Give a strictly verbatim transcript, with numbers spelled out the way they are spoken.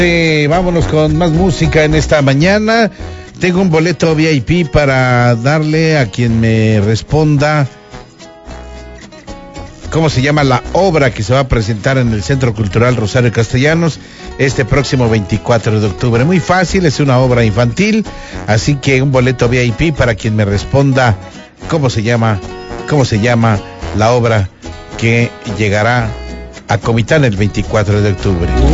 Eh, vámonos con más música en esta mañana. Tengo un boleto V I P para darle a quien me responda cómo se llama la obra que se va a presentar en el Centro Cultural Rosario Castellanos este próximo veinticuatro de octubre. Muy fácil, es una obra infantil, así que un boleto V I P para quien me responda cómo se llama, cómo se llama la obra que llegará a Comitán el veinticuatro de octubre.